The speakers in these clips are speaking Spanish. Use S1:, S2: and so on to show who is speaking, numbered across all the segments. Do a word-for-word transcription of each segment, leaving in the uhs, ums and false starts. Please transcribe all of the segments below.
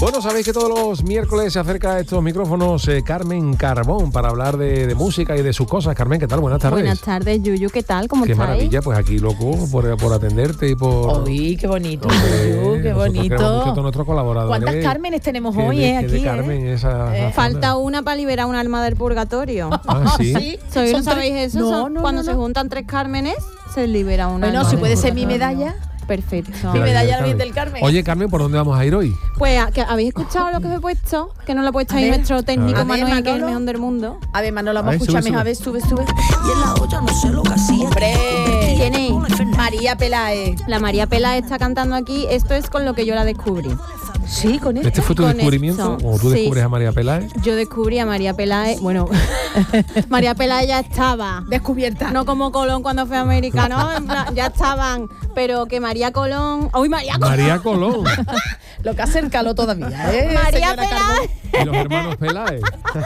S1: Bueno, sabéis que todos los miércoles se acerca a estos micrófonos eh, Carmen Carbón para hablar de, de música y de sus cosas. Carmen, ¿qué tal? Buenas tardes.
S2: Buenas tardes, Yuyu, ¿qué tal? ¿Cómo
S1: Qué
S2: estáis?
S1: maravilla, pues aquí loco por, por atenderte y por...
S3: Uy, qué bonito,
S1: Hombre,
S3: Yuyu, qué bonito.
S1: Queremos mucho a todos nuestros colaboradores.
S3: ¿Cuántas Cármenes tenemos
S1: ¿Qué
S3: hoy
S1: de,
S3: eh,
S1: qué
S3: aquí?
S1: de Carmen
S3: eh?
S1: esa,
S3: Eh,
S1: esa
S2: Falta
S1: zona?
S2: una para liberar un alma del purgatorio.
S1: Ah, ¿sí?
S3: ¿Sí?
S2: ¿Sois-
S3: ¿Son
S2: ¿Sabéis
S3: tres?
S2: eso?
S3: No,
S2: Son-
S3: no,
S2: Cuando
S3: no,
S2: se
S3: no.
S2: juntan tres Cármenes, se libera una
S3: Bueno,
S2: alma
S3: si
S2: del
S3: puede ser mi
S2: purgatorio.
S3: medalla.
S2: Perfecto.
S3: Mi
S1: La
S3: medalla
S1: Carmen.
S3: bien del Carmen.
S1: Oye, Carmen, ¿por dónde vamos a ir hoy?
S2: Pues, ¿a- que ¿habéis escuchado lo que os he puesto? Que nos lo ha puesto
S3: A
S2: ahí
S3: ver.
S2: nuestro técnico
S3: A ver,
S2: Manuel, que es el
S3: Manolo.
S2: mejor del mundo.
S3: A ver, Manolo,
S1: A
S3: vamos a
S1: ver, sube,
S3: escucharme. A ver, sube, sube.
S4: Y en la olla no sé lo que hacía.
S3: ¡Hombre!
S2: ¿Quién es?
S3: María Peláez.
S2: La María Pela está cantando aquí. Esto es con lo que yo la descubrí.
S3: Sí, con él.
S1: ¿Este fue tu
S2: Con
S1: descubrimiento?
S2: esto,
S1: ¿O tú
S2: sí.
S1: descubres a María Peláez?
S2: Yo descubrí a María Peláez. Bueno, María Peláez ya estaba.
S3: Descubierta.
S2: No como Colón cuando fue a América, ¿no? En plan, ya estaban. Pero que María Colón. ¡Uy, María Colón!
S1: María Colón.
S3: Lo que hace el calor todavía, ¿eh?
S2: María
S3: señora Carbón?
S2: Peláez.
S1: Y los hermanos Peláez.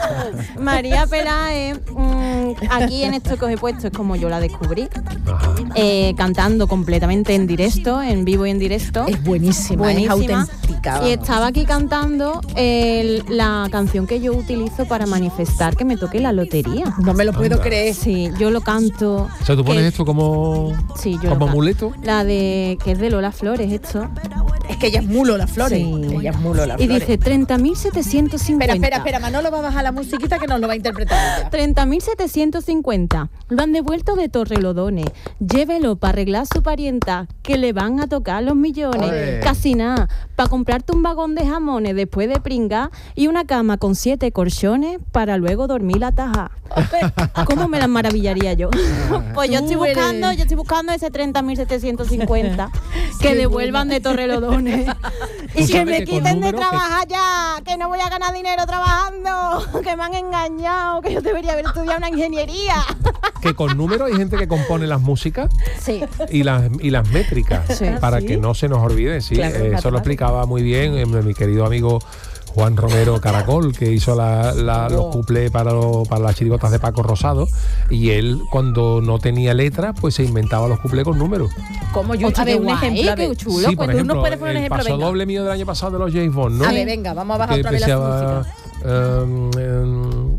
S2: María Peláez, mm, aquí en esto que os he puesto es como yo la descubrí,
S1: Ajá.
S2: eh, cantando completamente en directo, en vivo y en directo.
S3: Es buenísima,
S2: Buenísima.
S3: es auténtica.
S2: Y
S3: vamos.
S2: estaba aquí cantando el- la canción que yo utilizo para manifestar que me toque la lotería.
S3: No me lo puedo
S1: Anda.
S3: creer.
S2: Sí, yo lo canto.
S1: O sea, tú pones
S2: que-
S1: esto como,
S2: Sí, yo lo
S1: como
S2: canto.
S1: amuleto.
S2: La de que es de Lola Flores, esto.
S3: Es que ella es mulo las flores.
S2: Sí.
S3: Ella es mulo las
S2: Y
S3: flores.
S2: dice treinta mil setecientos cincuenta.
S3: Espera, espera, espera. Manolo va a bajar la musiquita que nos lo va a interpretar ella.
S2: treinta mil setecientos cincuenta. Lo han devuelto de Torrelodones. Llévelo para arreglar su parienta, que le van a tocar los millones.
S5: Ole.
S2: Casi nada. Para comprarte un vagón de jamones después de pringar y una cama con siete colchones para luego dormir la taja. ¿Cómo me las maravillaría yo? Pues yo
S3: Tú
S2: estoy
S3: eres-
S2: buscando, yo estoy buscando ese trenta mil setecientos cincuenta que devuelvan de Torrelodones. Y
S1: Tú
S2: que
S1: sabes
S2: me
S1: que con
S2: quiten de
S1: números que-
S2: trabajar ya, que no voy a ganar dinero trabajando, que me han engañado, que yo debería haber estudiado una ingeniería.
S1: Que con números hay gente que compone las músicas
S2: Sí.
S1: y las y las métricas
S2: Sí.
S1: para
S3: ¿Sí?
S1: que no se nos olvide. Sí,
S3: Claro,
S1: eh, eso lo
S3: matemáticas.
S1: explicaba muy bien eh, mi querido amigo Juan Romero Caracol, que hizo la- la- los
S3: Oh.
S1: cuplés para, lo- para las chirigotas de Paco Rosado, y él cuando no tenía letra pues se inventaba los cuplés con números.
S3: Como yo.
S2: Hostia,
S3: a ver,
S2: qué
S3: un
S2: guay,
S3: ejemplo. A
S2: qué
S3: ver.
S2: chulo.
S1: Sí,
S2: pues
S1: por
S3: tú
S1: ejemplo,
S3: nos puedes poner un
S1: el
S3: ejemplo,
S1: paso
S3: venga.
S1: doble mío del año pasado de los James Bond, ¿no?
S3: A ver, venga, vamos a bajar
S1: que
S3: otra vez la
S1: empezaba,
S3: música.
S1: em, em,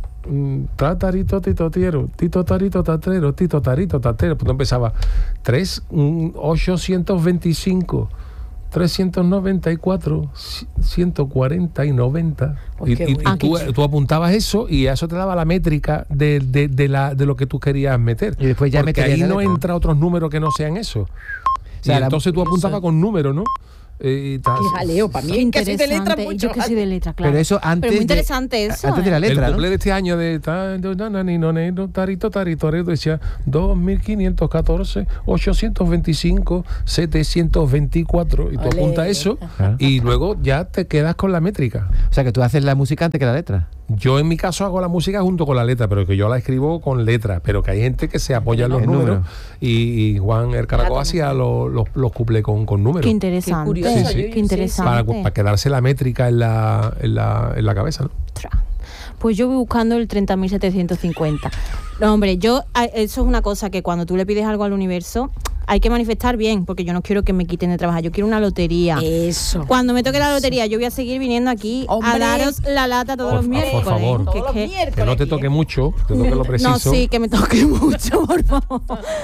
S1: mm, tatarito tito tiero, tito tarito tatrero, tito tarito tatero. Pues no empezaba tres ochocientos veinticinco, trescientos noventa y cuatro, ciento cuarenta y noventa.
S3: Oh,
S1: Y,
S3: qué
S1: y-
S3: bueno.
S1: y tú,
S2: Ah, qué
S1: tú apuntabas eso y eso te daba la métrica de, de, de la, de lo que tú querías meter.
S5: Y después ya
S1: Porque
S5: meterías
S1: ahí
S5: la
S1: no
S5: letra.
S1: entra otros números que no sean eso.
S5: O sea,
S1: y
S5: la-
S1: entonces tú apuntabas con números, ¿no? Eh, y tal.
S3: Qué jaleo, para mí
S2: Qué
S3: es que soy de letra
S2: interesante.
S3: mucho.
S2: Yo que soy de letra, claro.
S5: Pero eso antes
S2: Pero muy
S5: de-
S2: interesante eso.
S5: Antes de la
S2: ¿eh?
S5: letra,
S1: el
S5: ¿no?
S1: cumple de este año de ta- do- na- na- ni- no- ne- no- tarito tarito tarito decía dos mil quinientos catorce, ochocientos veinticinco, setecientos veinticuatro y tú
S3: Ole.
S1: apuntas eso
S5: Claro.
S1: y luego ya te quedas con la métrica.
S5: O sea, que tú haces la música antes que la letra.
S1: Yo en mi caso hago la música junto con la letra, pero que yo la escribo con letra, pero que hay gente que se apoya en los
S5: En
S1: números
S5: números.
S1: y, y Juan El Caracol hacía los, los, los cuplés con, con números
S2: Qué interesante.
S3: Qué curioso,
S1: Sí, sí.
S3: Yuyu,
S2: Qué interesante.
S1: para, para quedarse la métrica en la, en la, en la cabeza, ¿no?
S2: Tra. Pues yo voy buscando el treinta mil setecientos cincuenta. No, hombre, yo, a- eso es una cosa que cuando tú le pides algo al universo, hay que manifestar bien, porque yo no quiero que me quiten de trabajar, yo quiero una lotería.
S3: Eso.
S2: Cuando me toque la lotería, yo voy a seguir viniendo aquí
S3: Hombre.
S2: a daros la lata todos
S1: Por
S2: los
S1: fa-
S2: miércoles.
S1: por favor.
S2: Que
S3: Todos
S2: es
S3: los
S2: que-
S3: miércoles
S1: Que no te
S3: aquí,
S1: toque
S3: ¿eh?
S1: mucho, te toque lo preciso.
S2: No, sí, que me toque mucho, por favor.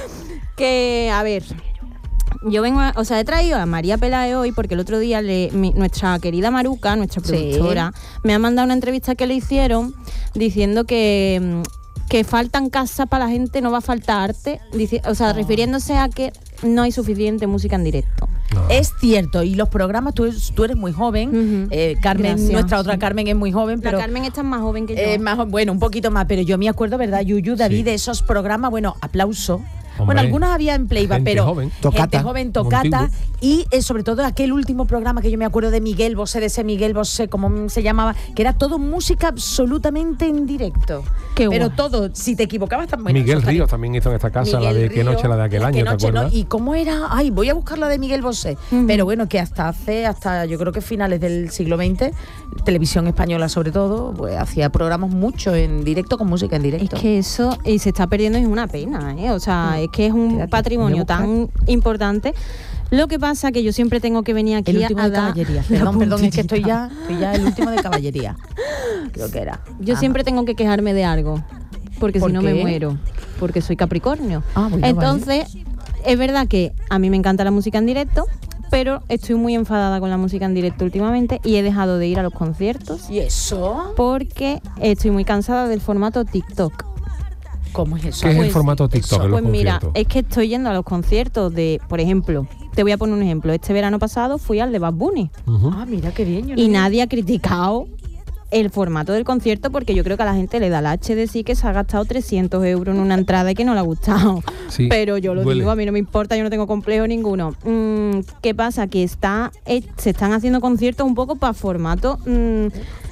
S2: Que, a ver, yo vengo, a- o sea, he traído a María Peláez hoy porque el otro día le, mi- nuestra querida Maruca, nuestra
S3: Sí.
S2: productora, me ha mandado una entrevista que le hicieron diciendo que, mm, que faltan casas para la gente, no va a faltar arte, dice, o sea, refiriéndose a que no hay suficiente música en directo.
S1: No.
S3: Es cierto, y los programas, tú, tú eres muy joven,
S2: Ujú.
S3: eh, Carmen,
S2: Gracias.
S3: nuestra otra Carmen es muy joven,
S2: La
S3: pero
S2: Carmen está más joven que yo.
S3: eh, más, bueno, un poquito más, pero yo me acuerdo, ¿verdad, Yuyu, David,
S1: Sí.
S3: de esos programas, bueno, aplauso.
S1: Hombre,
S3: Bueno, algunos había en Playback,
S1: gente
S3: pero
S1: joven.
S3: gente
S5: Tocata.
S3: joven, tocata,
S1: Montingo.
S3: y eh, sobre todo aquel último programa que yo me acuerdo de Miguel Bosé, de ese Miguel Bosé, como se llamaba, que era todo música absolutamente en directo.
S2: Qué
S3: pero
S2: guay.
S3: todo, si te equivocabas también.
S1: Miguel Ríos también hizo en esta casa la de Qué noche, la de aquel año, ¿te acuerdas?
S3: ¿Y cómo era? Ay, voy a buscar la de Miguel Bosé.
S2: Ujú.
S3: Pero bueno, que hasta hace, hasta yo creo que finales del siglo veinte, televisión española sobre todo, pues hacía programas mucho en directo con música en
S2: Es
S3: directo.
S2: que eso y se está perdiendo, es una pena, ¿eh? O sea, es que es un
S3: Espérate,
S2: patrimonio
S3: voy a buscar.
S2: tan importante. Lo que pasa que yo siempre tengo que venir aquí
S3: El último
S2: a
S3: de
S2: dar
S3: caballería.
S2: la
S3: Perdón, perdón, es que estoy
S2: puntillita.
S3: ya, estoy ya el último de caballería. Creo que era.
S2: Yo
S3: Ajá.
S2: siempre tengo que quejarme de algo, porque
S3: ¿Por
S2: si no
S3: qué?
S2: me muero, porque soy Capricornio.
S3: Ah, bueno,
S2: Entonces, es verdad que a mí me encanta la música en directo, pero estoy muy enfadada con la música en directo últimamente y he dejado de ir a los conciertos
S3: ¿Y eso?
S2: porque estoy muy cansada del formato TikTok.
S3: ¿Cómo es eso?
S1: ¿Qué es el
S2: Pues,
S1: formato TikTok en los
S2: Pues mira,
S1: conciertos?
S2: es que estoy yendo a los conciertos de, por ejemplo, te voy a poner un ejemplo. Este verano pasado fui al de Bad Bunny
S1: Ujú.
S3: Ah, mira qué bien. yo no
S2: y
S3: vi.
S2: nadie ha criticado el formato del concierto porque yo creo que a la gente le da la H de sí que se ha gastado trescientos euros en una entrada y que no le ha gustado.
S1: Sí,
S2: Pero yo lo
S1: duele.
S2: digo, a mí no me importa, yo no tengo complejo ninguno. Mm, ¿Qué pasa? Que está, eh, se están haciendo conciertos un poco para formato mm,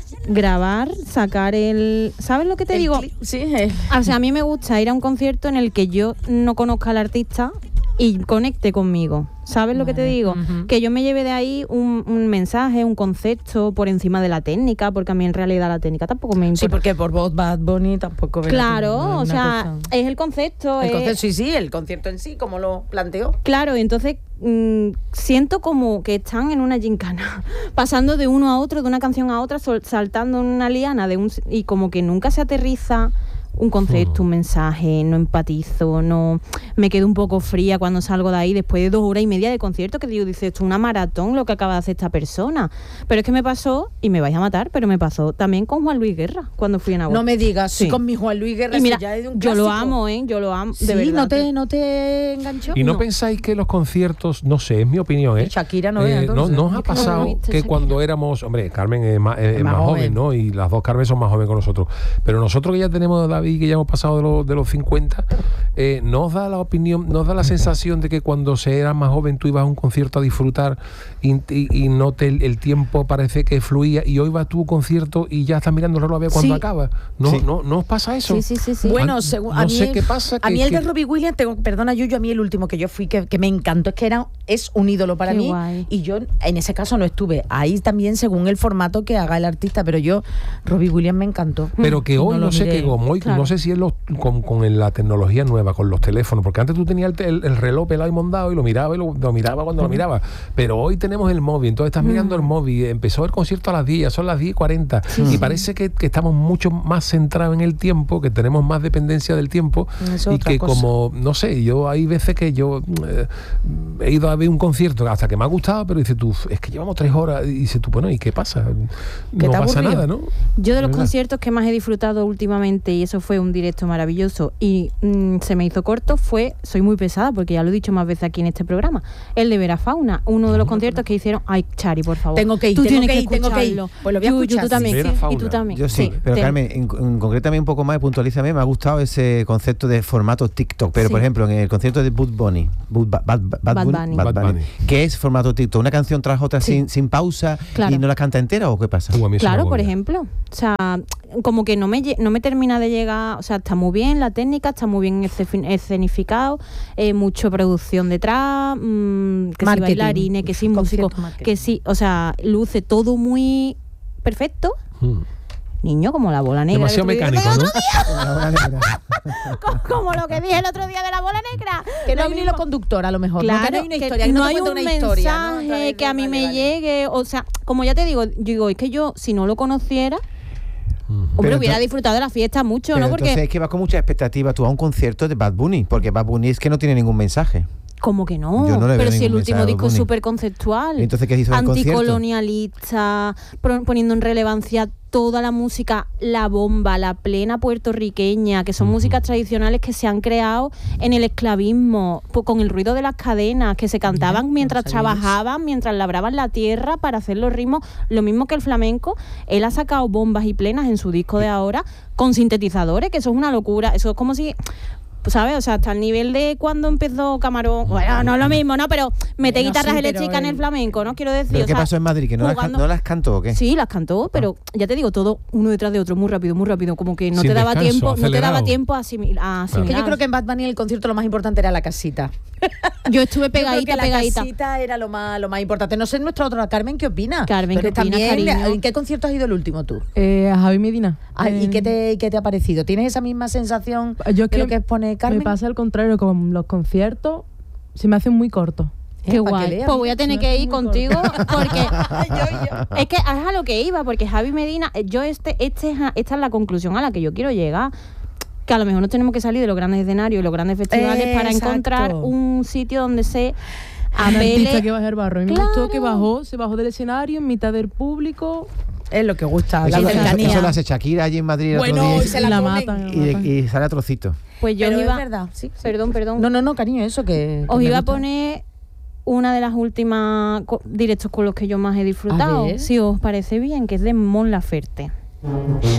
S2: grabar, sacar el... ¿Sabes lo que te
S3: El
S2: digo?
S3: clip, sí, el-
S2: O sea, a mí me gusta ir a un concierto en el que yo no conozca al artista y conecte conmigo. ¿Sabes lo que te
S3: Vale,
S2: digo?
S3: ujú.
S2: Que yo me lleve de ahí un, un mensaje, un concepto por encima de la técnica, porque a mí en realidad la técnica tampoco me importa.
S3: Sí, porque por voz Bad Bunny tampoco... verás,
S2: Claro,
S3: no
S2: o
S3: es una
S2: sea,
S3: cosa-
S2: es el concepto.
S3: El
S2: es-
S3: concierto, sí, sí, el concierto en sí, como lo planteó.
S2: Claro, entonces mm, siento como que están en una gincana, pasando de uno a otro, de una canción a otra, sol- saltando en una liana de un, y como que nunca se aterriza un concepto, un mensaje, no empatizo, no me quedo un poco fría cuando salgo de ahí después de dos horas y media de concierto, que digo, dice, esto es una maratón lo que acaba de hacer esta persona. Pero es que me pasó, y me vais a matar, pero me pasó también con Juan Luis Guerra, cuando fui a Nahuatl.
S3: No me digas,
S2: Sí.
S3: con mi Juan Luis Guerra,
S2: Y
S3: eso
S2: mira,
S3: ya es de un
S2: yo lo
S3: clásico.
S2: amo, ¿eh? Yo lo amo,
S3: Sí,
S2: de verdad.
S3: ¿no
S2: que-
S3: te, ¿no te enganchó?
S1: ¿Y no, pensáis que los conciertos, no sé, es mi opinión, ¿eh?
S3: Shakira no vea,
S1: Eh,
S3: entonces.
S1: ¿no, ¿Nos ha
S2: Es que no lo he
S1: pasado
S2: visto,
S1: que
S2: Shakira.
S1: cuando éramos, hombre, Carmen es más, es
S3: Es más
S1: más joven,
S3: joven.
S1: ¿no? Y las dos Carmen son más jóvenes que nosotros. Pero nosotros que ya tenemos, David, que ya hemos pasado de los, de los cincuenta, eh, ¿nos da la opinión, nos da la sensación de que cuando se era más joven tú ibas a un concierto a disfrutar y, y- y no te, el tiempo parece que fluía y hoy vas tú a un concierto y ya estás mirando el reloj a ver cuándo
S3: Sí.
S1: acaba? ¿No,
S5: Sí.
S1: no, ¿No os pasa eso?
S2: Sí, sí, sí, sí.
S3: Bueno,
S1: A-
S3: según,
S1: no
S3: a mí
S1: sé
S3: el-
S1: qué pasa.
S3: A
S1: que-
S3: mí el de
S1: que-
S3: Robbie Williams, tengo, perdona Yuyo, a mí el último que yo fui que, que me encantó es que era es un ídolo para
S2: Qué
S3: mí
S2: guay.
S3: y yo en ese caso no estuve. Ahí también según el formato que haga el artista, pero yo Robbie Williams me encantó.
S1: Pero que
S3: Y
S1: hoy
S3: no
S1: no,
S3: lo
S1: sé
S3: miré.
S1: qué, como hoy,
S2: Claro.
S1: no sé si es los, con, con el- la tecnología nueva, con los teléfonos, porque antes tú tenías el, te- el- el reloj pelado y mondado y lo miraba y lo, lo miraba cuando lo miraba. Pero hoy tenemos el móvil, entonces estás mirando el móvil, empezó el concierto a las diez, son las diez y cuarenta, y parece que, que estamos mucho más centrados en el tiempo, que tenemos más dependencia del tiempo,
S3: Eso es
S1: y
S3: otra
S1: que
S3: cosa.
S1: como, no sé, yo hay veces que yo eh, he ido a ver un concierto hasta que me ha gustado, pero dices tú, es que llevamos tres horas, y dices tú, bueno, ¿y qué pasa?
S3: ¿Que
S1: No
S3: te ha
S1: pasa
S3: aburrido?
S1: nada, ¿no?
S2: Yo de los
S1: ¿Verdad?
S2: conciertos que más he disfrutado últimamente, y eso fue un directo maravilloso, y mm, se me hizo corto, fue, soy muy pesada, porque ya lo he dicho más veces aquí en este programa, el de Vera Fauna, uno de los conciertos que hicieron, ay, Chari, por favor.
S3: Tengo que ir,
S2: tú
S3: tengo
S2: tienes
S3: que
S2: que,
S3: ir, tengo que ir.
S2: escucharlo.
S3: Pues lo voy a
S2: Yuyu,
S3: escuchar,
S2: tú
S3: sí.
S2: también,
S1: Vera
S2: sí, y
S1: Fauna.
S2: tú también.
S5: Yo sí, pero
S2: te-
S5: Carmen, en, en, concrétame un poco más y puntualízame, me ha gustado ese concepto de formato TikTok, pero
S2: Sí.
S5: por ejemplo, en el concierto de Bad Bunny, Bud- Bad, Bad- Bad
S2: Bad
S5: Bunny,
S2: Bunny.
S5: Bad
S1: Bad
S5: Bunny,
S1: Bunny.
S5: ¿qué es formato TikTok? ¿Una canción tras otra
S2: Sí.
S5: sin, sin pausa
S2: Claro.
S5: y no la canta entera o qué pasa?
S1: Uh, a mí eso me
S2: Claro, por
S1: agobia.
S2: ejemplo. O sea, como que no me, lle- no me termina de llegar. O sea, está muy bien la técnica, está muy bien escen- escenificado, eh, mucha producción detrás, mm, que si
S3: Marketing.
S2: bailarines, que sí
S3: Concierto
S2: músicos,
S3: marketing.
S2: que sí. O sea, luce todo muy perfecto.
S1: Hmm.
S2: Niño, como la bola negra.
S1: Demasiado
S2: del otro día.
S1: mecánico, ¿no?
S2: como, como lo que dije el otro día de la bola negra.
S3: Que no
S2: Lo
S3: hay un
S2: mismo.
S3: hilo conductor a lo mejor.
S2: Claro,
S3: no, que no hay una
S2: que
S3: historia, que
S2: no
S3: te
S2: hay
S3: cuenta
S2: un
S3: una historia, ¿no? A
S2: mensaje
S3: través
S2: que
S3: de-
S2: a mí
S3: vale,
S2: me
S3: vale.
S2: llegue. O sea, como ya te digo, yo digo, es que yo, si no lo conociera, hombre,
S5: Pero
S2: hubiera
S5: ento-
S2: disfrutado de la fiesta mucho,
S5: Pero
S2: ¿no? Porque
S5: entonces es que vas con mucha expectativa tú a un concierto de Bad Bunny, porque Bad Bunny es que no tiene ningún mensaje.
S2: como que no,
S5: Yo no le veo
S2: pero si el
S5: ningún
S2: último
S5: mensaje a
S2: disco
S5: Bad
S2: es
S5: Bunny.
S2: súper conceptual,
S5: ¿Y entonces qué hizo en el concierto?
S2: anticolonialista, pro- poniendo en relevancia toda la música, la bomba, la plena puertorriqueña, que son músicas tradicionales que se han creado en el esclavismo, po- con el ruido de las cadenas, que se cantaban mientras
S3: no sabía eso.
S2: trabajaban, mientras labraban la tierra para hacer los ritmos, lo mismo que el flamenco. Él ha sacado bombas y plenas en su disco de ahora con sintetizadores, que eso es una locura, eso es como si... ¿Sabes? O sea, hasta el nivel de cuando empezó Camarón. Bueno, no es lo mismo, ¿no? Pero mete
S3: Bueno,
S2: guitarras
S3: sí, pero
S2: eléctricas en
S3: el-
S2: el flamenco, ¿no? Quiero decir.
S5: ¿Pero
S2: o
S5: qué
S2: sea,
S5: pasó en Madrid? ¿Que no, las, can-
S2: jugando-
S5: no las cantó o qué?
S2: Sí, las cantó, pero ya te digo, todo uno detrás de otro, muy rápido, muy rápido, como que no
S1: Sin
S2: te daba
S1: descanso,
S2: tiempo, no te
S1: acelerado.
S2: daba tiempo a asimil- a
S3: Que
S2: asimilar.
S3: yo creo que en Bad Bunny el concierto lo más importante era la casita.
S2: Yo estuve
S3: Yo creo
S2: pegadita,
S3: que la
S2: pegadita.
S3: casita era lo más, lo más importante. No sé, nuestra otra Carmen, ¿qué opina?
S2: Carmen,
S3: Tú
S2: ¿qué
S3: eres
S2: opinas,
S3: también,
S2: cariño?
S3: ¿en qué concierto has ido el último tú?
S6: Eh, a Javi Medina.
S3: Ah, ¿Y
S6: Eh,
S3: qué te, qué te ha parecido? ¿Tienes esa misma sensación
S6: Yo es
S3: de
S6: que
S3: lo que pone Carmen?
S6: Me pasa al contrario, con los conciertos se me hacen muy cortos.
S2: Qué
S3: pa' que
S2: guay.
S3: veas.
S2: Pues voy a tener que ir
S6: muy
S2: contigo porque
S3: Yo, yo.
S2: es que es a lo que iba, porque Javi Medina, yo este, este, es a- esta es la conclusión a la que yo quiero llegar. Que a lo mejor nos tenemos que salir de los grandes escenarios y los grandes festivales para
S3: Exacto.
S2: encontrar un sitio donde se
S6: Un artista
S2: apele.
S6: que baje al barro. A mí me
S2: Claro.
S6: gustó que bajó, se bajó del escenario en mitad del público.
S3: Es lo que gusta,
S5: Eso,
S3: la
S5: eso-
S3: cercanía.
S5: eso lo hace Shakira allí en Madrid el
S3: Bueno,
S5: otro
S3: y
S5: día
S3: se la
S6: la
S3: comen.
S6: matan. la
S5: y,
S6: matan.
S5: y sale a trocitos.
S2: Pues yo
S3: Pero
S2: os iba,
S3: es verdad, sí, sí.
S2: perdón, perdón.
S3: No, no, no, cariño, eso que... que
S2: os
S3: me
S2: iba a
S3: gusta.
S2: poner una de las últimas co- directos con los que yo más he disfrutado,
S3: ver.
S2: si os parece bien, que es de Mon Laferte.